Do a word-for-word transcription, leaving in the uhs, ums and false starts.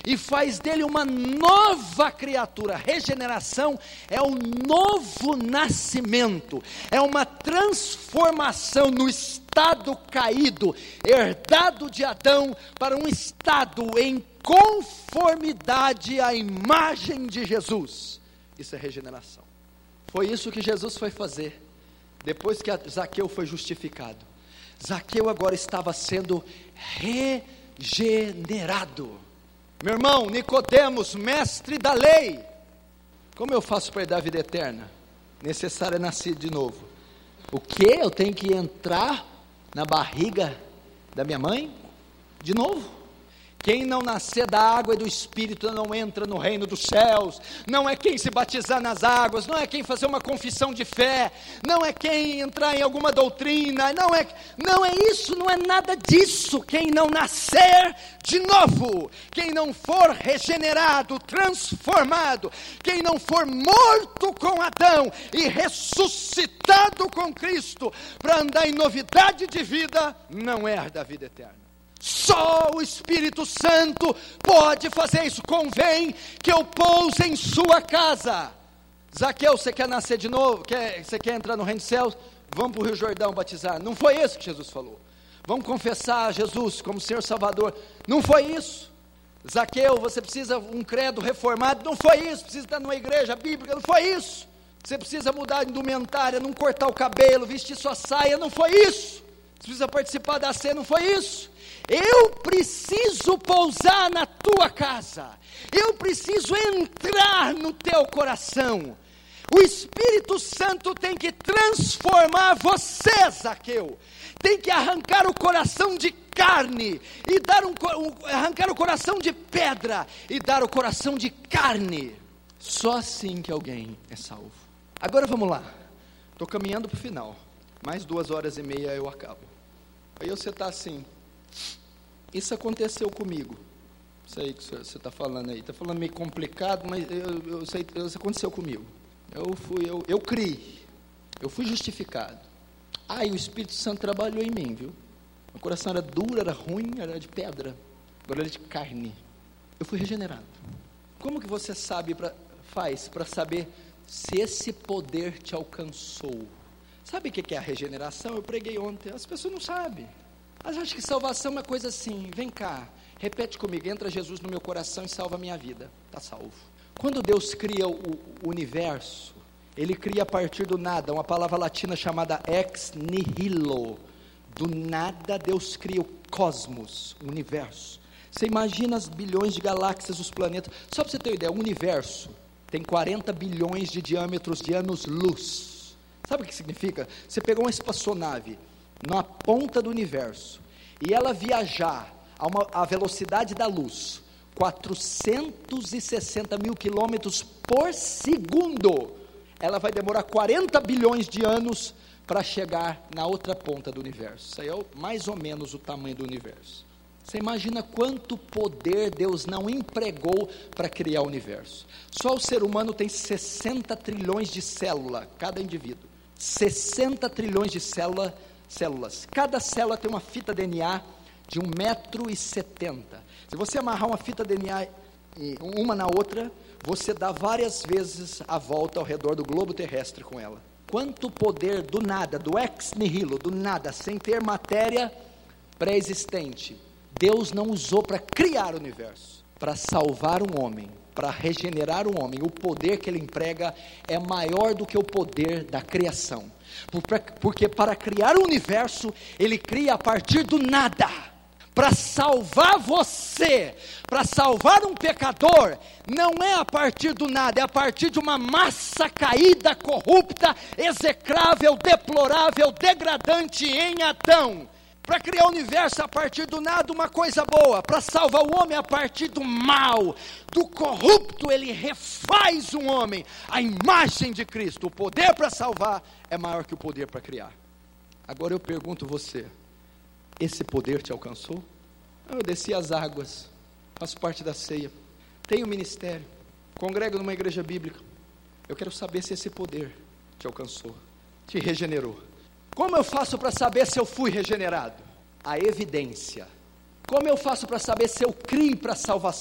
e faz dele uma nova criatura. Regeneração é um novo nascimento, é uma transformação no estado caído, herdado de Adão, para um estado em conformidade à imagem de Jesus. Isso é regeneração. Foi isso que Jesus foi fazer, depois que Zaqueu foi justificado. Zaqueu agora estava sendo regenerado. Meu irmão, Nicodemos, mestre da lei, como eu faço para herdar a vida eterna? Necessário é nascer de novo. O que? Eu tenho que entrar na barriga da minha mãe? De novo? Quem não nascer da água e do Espírito não entra no reino dos céus. Não é quem se batizar nas águas, não é quem fazer uma confissão de fé, não é quem entrar em alguma doutrina, não é, não é isso, não é nada disso. Quem não nascer de novo, quem não for regenerado, transformado, quem não for morto com Adão e ressuscitado com Cristo, para andar em novidade de vida, não herda a vida eterna. Só o Espírito Santo pode fazer isso. Convém que eu pouse em sua casa. Zaqueu, você quer nascer de novo? Quer, você quer entrar no reino dos céus? Vamos para o Rio Jordão batizar. Não foi isso que Jesus falou. Vamos confessar Jesus como Senhor Salvador. Não foi isso. Zaqueu, você precisa um credo reformado. Não foi isso. Precisa estar numa igreja bíblica. Não foi isso. Você precisa mudar de indumentária, não cortar o cabelo, vestir sua saia. Não foi isso. Você precisa participar da ceia. Não foi isso. Eu preciso pousar na tua casa, eu preciso entrar no teu coração. O Espírito Santo tem que transformar você, Zaqueu, tem que arrancar o coração de carne, e dar um, um, arrancar o coração de pedra, e dar o coração de carne. Só assim que alguém é salvo. Agora vamos lá, estou caminhando para o final, mais duas horas e meia eu acabo. Aí você está assim, isso aconteceu comigo, isso aí que você está falando aí, está falando meio complicado, mas eu, eu sei, isso aconteceu comigo, eu fui, eu, eu criei, eu fui justificado, aí o Espírito Santo trabalhou em mim, viu, meu coração era duro, era ruim, era de pedra, agora era de carne, eu fui regenerado. Como que você sabe, pra, faz para saber se esse poder te alcançou? Sabe o que é a regeneração? Eu preguei ontem, as pessoas não sabem. Mas acho que salvação é uma coisa assim, vem cá, repete comigo, entra Jesus no meu coração e salva a minha vida, está salvo. Quando Deus cria o, o universo, Ele cria a partir do nada, uma palavra latina chamada ex nihilo, do nada Deus cria o cosmos, o universo. Você imagina as bilhões de galáxias, os planetas, só para você ter uma ideia, o universo tem quarenta bilhões de diâmetros de anos-luz, sabe o que significa? Você pegou uma espaçonave, na ponta do universo, e ela viajar a, uma, a velocidade da luz, quatrocentos e sessenta mil quilômetros por segundo, ela vai demorar quarenta bilhões de anos para chegar na outra ponta do universo. Isso aí é mais ou menos o tamanho do universo. Você imagina quanto poder Deus não empregou para criar o universo. Só o ser humano tem sessenta trilhões de células, cada indivíduo, sessenta trilhões de células, células, cada célula tem uma fita D N A de um metro e setenta, se você amarrar uma fita D N A uma na outra, você dá várias vezes a volta ao redor do globo terrestre com ela. Quanto poder do nada, do ex nihilo, do nada, sem ter matéria pré-existente, Deus não usou para criar o universo, para salvar um homem, para regenerar um homem. O poder que Ele emprega é maior do que o poder da criação, porque para criar o universo, Ele cria a partir do nada. Para salvar você, para salvar um pecador, não é a partir do nada, é a partir de uma massa caída, corrupta, execrável, deplorável, degradante em Adão. Para criar o universo a partir do nada, uma coisa boa. Para salvar o homem a partir do mal, do corrupto, Ele refaz um homem, a imagem de Cristo. O poder para salvar é maior que o poder para criar. Agora eu pergunto você, esse poder te alcançou? Eu desci as águas, faço parte da ceia, tenho ministério, congrego numa igreja bíblica. Eu quero saber se esse poder te alcançou, te regenerou. Como eu faço para saber se eu fui regenerado? A evidência. Como eu faço para saber se eu criei para salvação?